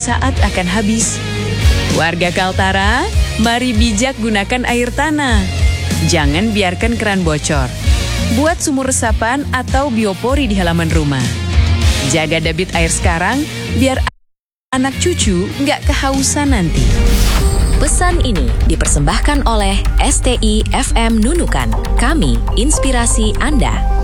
saat akan habis. Warga Kaltara, mari bijak gunakan air tanah. Jangan biarkan keran bocor. Buat sumur resapan atau biopori di halaman rumah. Jaga debit air sekarang, biar anak cucu nggak kehausan nanti. Pesan ini dipersembahkan oleh STI FM Nunukan. Kami, inspirasi Anda.